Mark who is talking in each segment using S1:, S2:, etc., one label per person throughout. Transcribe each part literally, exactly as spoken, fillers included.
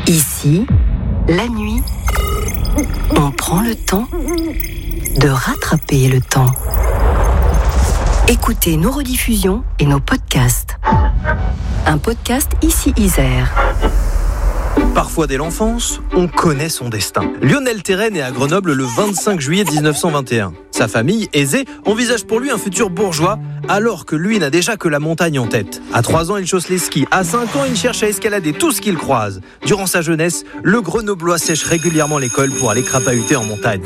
S1: Ici, la nuit, on prend le temps de rattraper le temps. Écoutez nos rediffusions et nos podcasts. Un podcast Ici Isère.
S2: Parfois dès l'enfance, on connaît son destin. Lionel Terray naît à Grenoble le vingt-cinq juillet dix-neuf cent vingt et un. Sa famille, aisée, envisage pour lui un futur bourgeois, alors que lui n'a déjà que la montagne en tête. À trois ans, il chausse les skis. À cinq ans, il cherche à escalader tout ce qu'il croise. Durant sa jeunesse, le Grenoblois sèche régulièrement l'école pour aller crapahuter en montagne.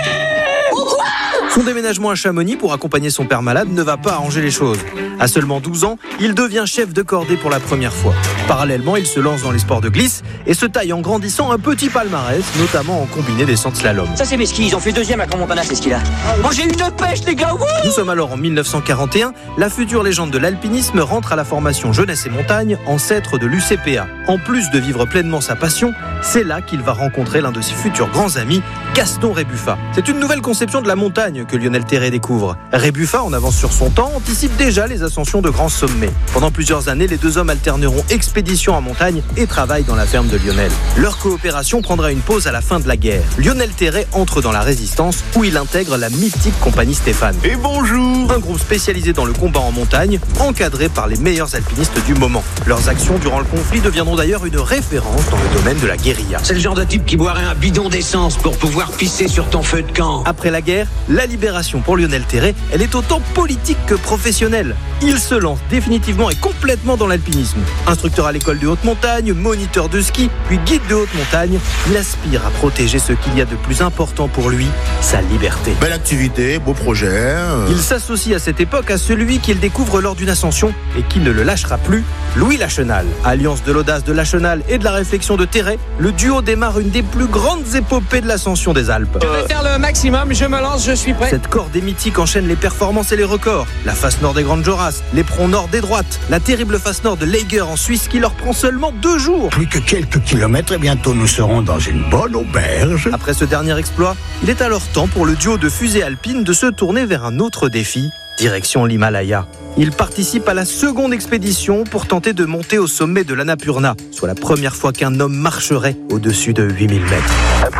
S2: Son déménagement à Chamonix pour accompagner son père malade ne va pas arranger les choses. À seulement douze ans, il devient chef de cordée pour la première fois. Parallèlement, il se lance dans les sports de glisse et se taille en grandissant un petit palmarès, notamment en combiné descente slalom.
S3: Ça c'est mes skis, ils ont fait deuxième à Grand-Montana ces skis-là. Oh j'ai une pêche les gars, wouh!
S2: Nous sommes alors en dix-neuf cent quarante et un, la future légende de l'alpinisme rentre à la formation Jeunesse et Montagne, ancêtre de l'U C P A. En plus de vivre pleinement sa passion, c'est là qu'il va rencontrer l'un de ses futurs grands amis, Gaston Rébuffat. C'est une nouvelle conception de la montagne que Lionel Terray découvre. Rébuffat, en avance sur son temps, anticipe déjà les ascensions de grands sommets. Pendant plusieurs années, les deux hommes alterneront expédition en montagne et travail dans la ferme de Lionel. Leur coopération prendra une pause à la fin de la guerre. Lionel Terray entre dans la résistance où il intègre la mythique compagnie Stéphane.
S4: Et bonjour!
S2: Un groupe spécialisé dans le combat en montagne, encadré par les meilleurs alpinistes du moment. Leurs actions durant le conflit deviendront d'ailleurs une référence dans le domaine de la guérilla.
S3: C'est le genre de type qui boirait un bidon d'essence pour pouvoir pisser sur ton feu de camp.
S2: Après la guerre, la libération pour Lionel Terray, elle est autant politique que professionnelle. Il se lance définitivement et complètement dans l'alpinisme. Instructeur à l'école de haute montagne, moniteur de ski, puis guide de haute montagne, il aspire à protéger ce qu'il y a de plus important pour lui, sa liberté.
S4: Belle activité, beau projet.
S2: Il s'associe à cette époque à celui qu'il découvre lors d'une ascension et qui ne le lâchera plus, Louis Lachenal. Alliance de l'audace de Lachenal et de la réflexion de Terray, le duo démarre une des plus grandes épopées de l'ascension des Alpes.
S5: Je vais faire le maximum, je me lance, je suis prêt.
S2: Cette cordée mythique enchaîne les performances et les records. La face nord des Grandes Jorasses, l'éperon nord des Droites, la terrible face nord de Laeger en Suisse qui leur prend seulement deux jours.
S6: Plus que quelques kilomètres et bientôt nous serons dans une bonne auberge.
S2: Après ce dernier exploit, il est alors temps pour le duo de fusées alpines de se tourner vers un autre défi, direction l'Himalaya. Il participe à la seconde expédition pour tenter de monter au sommet de l'Annapurna, soit la première fois qu'un homme marcherait au-dessus de huit mille mètres.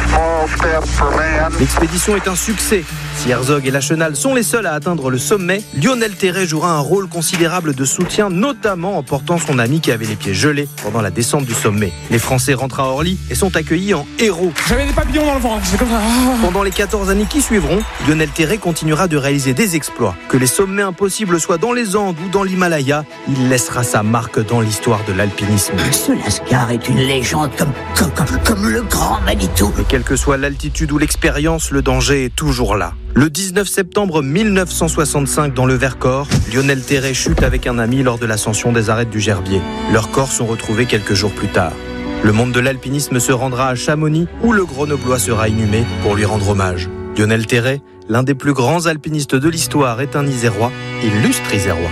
S2: L'expédition est un succès. Si Herzog et Lachenal sont les seuls à atteindre le sommet, Lionel Terray jouera un rôle considérable de soutien, notamment en portant son ami qui avait les pieds gelés pendant la descente du sommet. Les Français rentrent à Orly et sont accueillis en héros.
S5: J'avais des papillons dans le ventre, c'est comme ça.
S2: Pendant les quatorze années qui suivront, Lionel Terray continuera de réaliser des exploits. Que les sommets impossibles soient dans les Andes ou dans l'Himalaya, il laissera sa marque dans l'histoire de l'alpinisme.
S6: Ce Lascar est une légende comme, comme, comme, comme le grand Manitou.
S2: Mais quelle que soit l'altitude ou l'expérience, le danger est toujours là. Le dix-neuf septembre mille neuf cent soixante-cinq, dans le Vercors, Lionel Terray chute avec un ami lors de l'ascension des arêtes du Gerbier. Leurs corps sont retrouvés quelques jours plus tard. Le monde de l'alpinisme se rendra à Chamonix, où le Grenoblois sera inhumé pour lui rendre hommage. Lionel Terray, l'un des plus grands alpinistes de l'histoire, est un Isérois, illustre Isérois.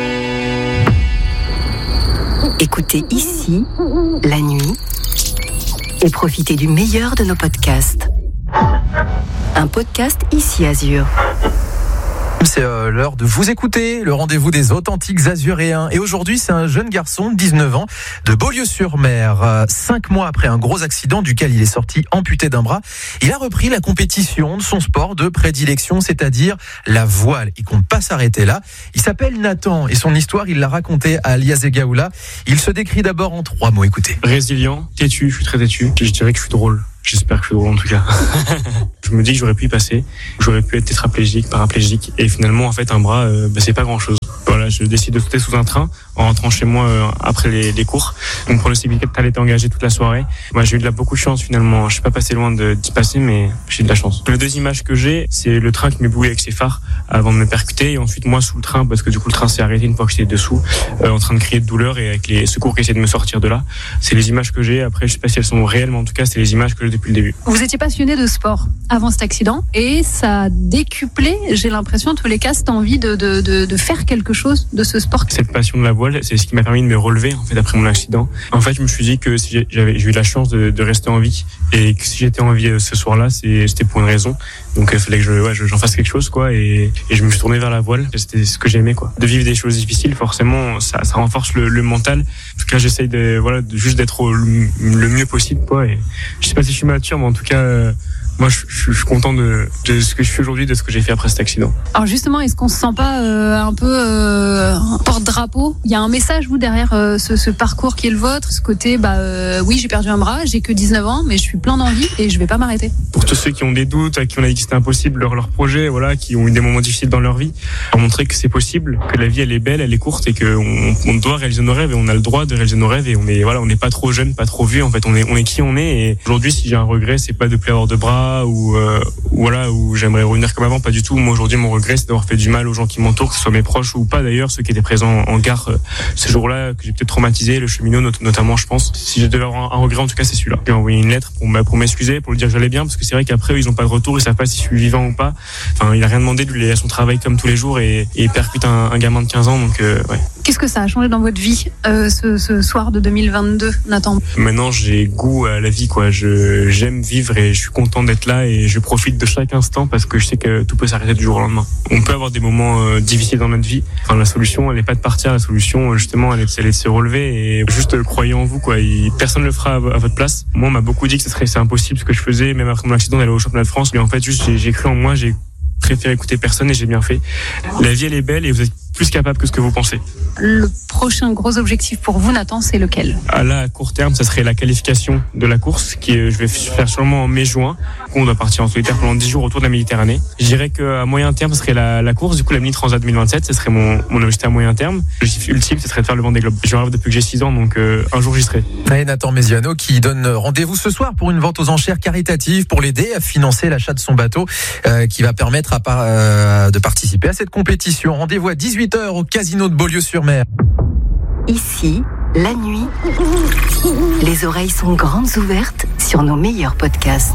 S1: Écoutez Ici, la nuit, et profitez du meilleur de nos podcasts. Un podcast Ici Azur.
S7: C'est euh, l'heure de vous écouter, le rendez-vous des authentiques azuréens. Et aujourd'hui, c'est un jeune garçon de dix-neuf ans de Beaulieu-sur-Mer. Euh, cinq mois après un gros accident duquel il est sorti amputé d'un bras, il a repris la compétition de son sport de prédilection, c'est-à-dire la voile. Il compte pas s'arrêter là. Il s'appelle Nathan et son histoire, il l'a racontée à Alias Egaoula. Il se décrit d'abord en trois mots, écoutez.
S8: Résilient, têtu, je suis très têtu. Je dirais que je suis drôle. J'espère que je suis drôle en tout cas. Je me dis que j'aurais pu y passer, j'aurais pu être tétraplégique, paraplégique, et finalement en fait un bras, euh, bah, c'est pas grand chose. Voilà, je décide de sauter sous un train en rentrant chez moi euh, après les, les cours. Mon pronostic vital était engagé toute la soirée. Moi j'ai eu de la beaucoup de chance finalement. Je suis pas passé loin de, d'y passer, mais j'ai de la chance. Les deux images que j'ai, c'est le train qui m'éblouit avec ses phares avant de me percuter, et ensuite moi sous le train parce que du coup le train s'est arrêté une fois que j'étais dessous, euh, en train de crier de douleur et avec les secours qui essaient de me sortir de là. C'est les images que j'ai. Après je sais pas si elles sont réelles, mais en tout cas c'est les images que j'ai depuis le début.
S9: Vous étiez passionné de sport avant cet accident et ça a décuplé, j'ai l'impression, en tous les cas, cette envie de, de, de, de faire quelque chose chose de ce sport?
S8: Cette passion de la voile, c'est ce qui m'a permis de me relever en fait après mon accident. En fait, je me suis dit que si j'avais j'ai eu la chance de, de rester en vie et que si j'étais en vie ce soir-là, c'est, c'était pour une raison. Donc il fallait que je, ouais, j'en fasse quelque chose quoi. Et, et je me suis tourné vers la voile. C'était ce que j'aimais quoi. De vivre des choses difficiles, forcément, ça, ça renforce le, le mental. En tout cas, j'essaye de voilà de, juste d'être le, le mieux possible quoi. Et je sais pas si je suis mature, mais en tout cas. Euh, Moi, je, je, je suis content de, de ce que je fais aujourd'hui, de ce que j'ai fait après cet accident.
S9: Alors justement, est-ce qu'on se sent pas euh, un peu euh, porte-drapeau? Il y a un message, vous, derrière euh, ce, ce parcours qui est le vôtre, ce côté, bah euh, oui, j'ai perdu un bras, j'ai que dix-neuf ans, mais je suis plein d'envie et je vais pas m'arrêter.
S8: Pour tous ceux qui ont des doutes, à qui on a dit que c'était impossible, leur, leur projet, voilà, qui ont eu des moments difficiles dans leur vie, leur montrer que c'est possible, que la vie elle est belle, elle est courte et qu'on on doit réaliser nos rêves et on a le droit de réaliser nos rêves et on est voilà, on n'est pas trop jeune, pas trop vieux. En fait, on est on est qui on est. Et aujourd'hui, si j'ai un regret, c'est pas de plus avoir de bras ou euh, voilà où j'aimerais revenir comme avant, pas du tout. Moi aujourd'hui mon regret c'est d'avoir fait du mal aux gens qui m'entourent, que ce soit mes proches ou pas d'ailleurs, ceux qui étaient présents en gare euh, ce jour-là, que j'ai peut-être traumatisé, le cheminot not- notamment je pense. Si je devais avoir un, un regret en tout cas c'est celui-là. J'ai envoyé une lettre pour, pour m'excuser, pour lui dire que j'allais bien, parce que c'est vrai qu'après eux, ils ont pas de retour, ils savent pas si je suis vivant ou pas. Enfin il a rien demandé, lui il est à son travail comme tous les jours et, et il percute un, un gamin de quinze ans donc euh, ouais.
S9: Qu'est-ce que ça a changé dans votre vie euh, ce, ce soir de deux mille vingt-deux, Nathan?
S8: Maintenant j'ai goût à la vie quoi. Je j'aime vivre et je suis content d'être là et je profite de chaque instant parce que je sais que tout peut s'arrêter du jour au lendemain. On peut avoir des moments euh, difficiles dans notre vie. Enfin la solution elle n'est pas de partir, la solution justement elle est, elle est de se relever et juste euh, croyez en vous quoi. Et personne ne le fera à, à votre place. Moi on m'a beaucoup dit que ce serait c'est impossible ce que je faisais même après mon accident d'aller au championnat de France. Mais en fait juste j'ai, j'ai cru en moi, j'ai préféré écouter personne et j'ai bien fait. La vie elle est belle et vous êtes plus capable que ce que vous pensez.
S9: Le prochain gros objectif pour vous, Nathan, c'est lequel?
S8: À là, à court terme, ça serait la qualification de la course, qui est, je vais faire sûrement en mai-juin. On doit partir en solitaire pendant dix jours autour de la Méditerranée. Je dirais qu'à moyen terme, ce serait la, la course, du coup la Mini Transat deux mille vingt-sept, ce serait mon, mon objectif à moyen terme. L'objectif ultime, ce serait de faire le Vendée Globe. Je rêve depuis que j'ai six ans, donc euh, un jour j'y serai.
S7: Et Nathan Mesiano qui donne rendez-vous ce soir pour une vente aux enchères caritative pour l'aider à financer l'achat de son bateau euh, qui va permettre à par, euh, de participer à cette compétition. Rendez-vous à dix-huit heures au Casino de Beaulieu-sur-Mer.
S1: Ici, la nuit, les oreilles sont grandes ouvertes sur nos meilleurs podcasts.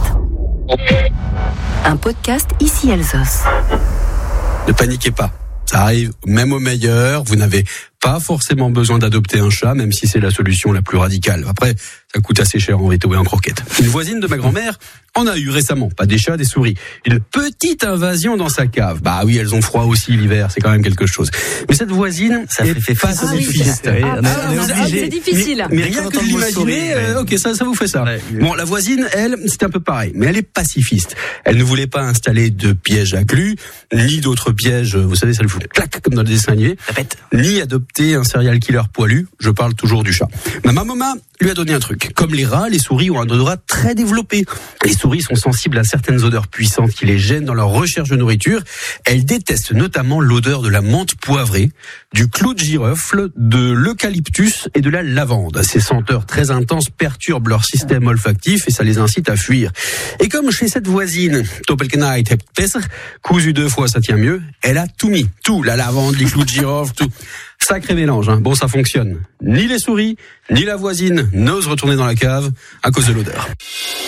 S1: Un podcast Ici Alsos.
S10: Ne paniquez pas, ça arrive même au meilleur. Vous n'avez pas forcément besoin d'adopter un chat, même si c'est la solution la plus radicale. Après, ça coûte assez cher en veto et en croquettes. Une voisine de ma grand-mère en a eu récemment, pas des chats, des souris. Une petite invasion dans sa cave. Bah oui, elles ont froid aussi l'hiver, c'est quand même quelque chose. Mais cette voisine, ça est fait pas pacifiste.
S11: Ah, ah, ah, c'est difficile.
S10: Mais, mais rien que de l'imaginer, euh, ok, ça, ça vous fait ça. Ouais, bon, la voisine, elle, c'est un peu pareil, mais elle est pacifiste. Elle ne voulait pas installer de pièges à glu, ni d'autres pièges, vous savez, ça le fout clac, comme dans le dessin animé, ni adopter un serial killer poilu. Je parle toujours du chat. Ma maman lui a donné un truc. Comme les rats, les souris ont un odorat très développé. Les souris sont sensibles à certaines odeurs puissantes qui les gênent dans leur recherche de nourriture. Elles détestent notamment l'odeur de la menthe poivrée, du clou de girofle, de l'eucalyptus et de la lavande. Ces senteurs très intenses perturbent leur système olfactif et ça les incite à fuir. Et comme chez cette voisine, Topelkenheit hebt besser, cousu deux fois ça tient mieux, elle a tout mis. Tout, la lavande, les clous de girofle, tout. Sacré mélange, hein. Bon, ça fonctionne. Ni les souris, ni la voisine n'osent retourner dans la cave à cause de l'odeur.